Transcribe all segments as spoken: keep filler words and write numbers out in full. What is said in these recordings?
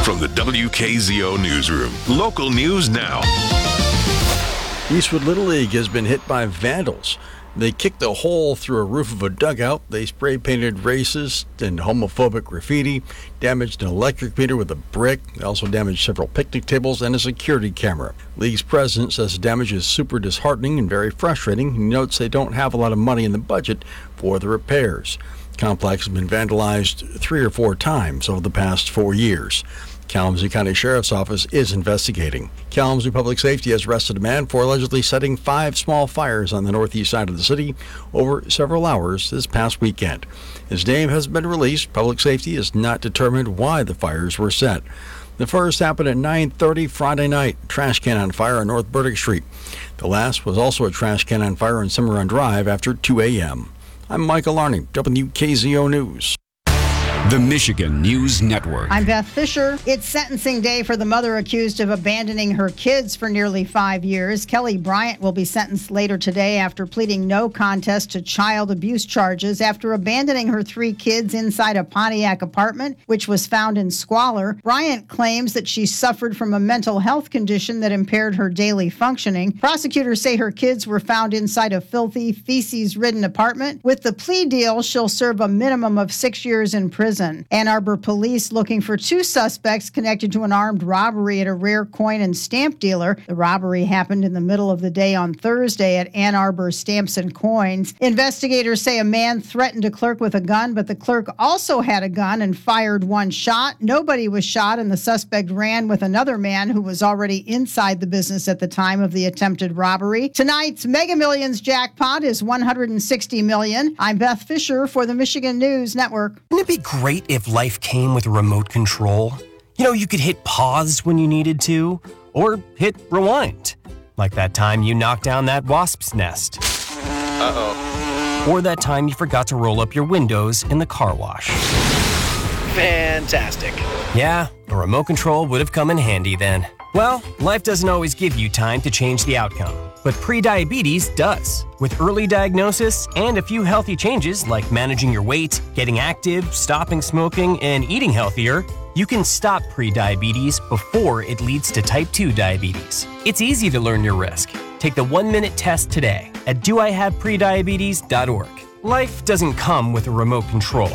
From the W K Z O Newsroom, local news now. Eastwood Little League has been hit by vandals. They kicked a hole through a roof of a dugout. They spray painted racist and homophobic graffiti, damaged an electric meter with a brick. They also damaged several picnic tables and a security camera. League's president says the damage is super disheartening and very frustrating. He notes they don't have a lot of money in the budget for the repairs. The complex has been vandalized three or four times over the past four years. Kalamazoo County Sheriff's Office is investigating. Kalamazoo Public Safety has arrested a man for allegedly setting five small fires on the northeast side of the city over several hours this past weekend. His name has been released. Public Safety has not determined why the fires were set. The first happened at nine thirty Friday night. A trash can on fire on North Burdick Street. The last was also a trash can on fire on Cimarron Drive after two a.m. I'm Michael Arning, W K Z O News. The Michigan News Network. I'm Beth Fisher. It's sentencing day for the mother accused of abandoning her kids for nearly five years. Kelly Bryant will be sentenced later today after pleading no contest to child abuse charges after abandoning her three kids inside a Pontiac apartment, which was found in squalor. Bryant claims that she suffered from a mental health condition that impaired her daily functioning. Prosecutors say her kids were found inside a filthy, feces-ridden apartment. With the plea deal, she'll serve a minimum of six years in prison. Ann Arbor police looking for two suspects connected to an armed robbery at a rare coin and stamp dealer. The robbery happened in the middle of the day on Thursday at Ann Arbor Stamps and Coins. Investigators say a man threatened a clerk with a gun, but the clerk also had a gun and fired one shot. Nobody was shot, and the suspect ran with another man who was already inside the business at the time of the attempted robbery. Tonight's Mega Millions jackpot is one hundred sixty million dollars. I'm Beth Fisher for the Michigan News Network. Wouldn't it be great if life came with a remote control? You know, you could hit pause when you needed to, or hit rewind. Like that time you knocked down that wasp's nest. Uh-oh. Or that time you forgot to roll up your windows in the car wash. Fantastic. Yeah, a remote control would have come in handy then. Well, life doesn't always give you time to change the outcome, but prediabetes does. With early diagnosis and a few healthy changes like managing your weight, getting active, stopping smoking, and eating healthier, you can stop prediabetes before it leads to type two diabetes. It's easy to learn your risk. Take the one-minute test today at do I have prediabetes dot org. Life doesn't come with a remote control.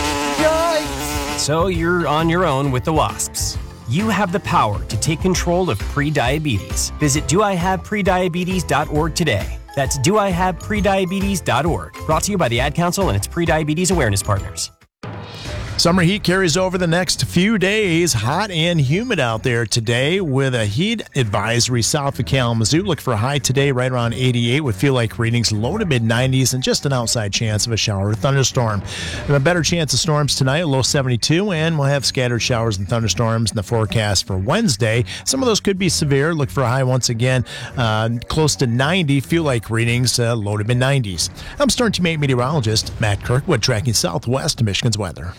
Yikes! So you're on your own with the wasps. You have the power to take control of prediabetes. Visit do I have prediabetes dot org today. That's do I have prediabetes dot org. Brought to you by the Ad Council and its prediabetes awareness partners. Summer heat carries over the next few days. Hot and humid out there today with a heat advisory south of Kalamazoo. Look for a high today right around eighty-eight with feel like readings low to mid nineties and just an outside chance of a shower or thunderstorm. And a better chance of storms tonight, low seventy-two, and we'll have scattered showers and thunderstorms in the forecast for Wednesday. Some of those could be severe. Look for a high once again uh, close to ninety. Feel like readings uh, low to mid nineties. I'm Storm Team eight meteorologist Matt Kirkwood tracking southwest Michigan's weather.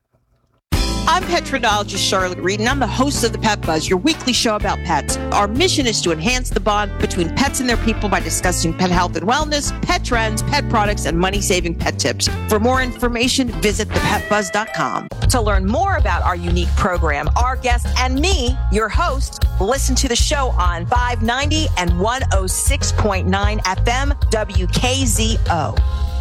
I'm petrologist Charlotte Reed, and I'm the host of the Pet Buzz, your weekly show about pets. Our mission is to enhance the bond between pets and their people by discussing pet health and wellness, pet trends, pet products, and money-saving pet tips. For more information, visit the pet buzz dot com. To learn more about our unique program, our guests, and me, your host, listen to the show on five ninety and one oh six point nine F M W K Z O.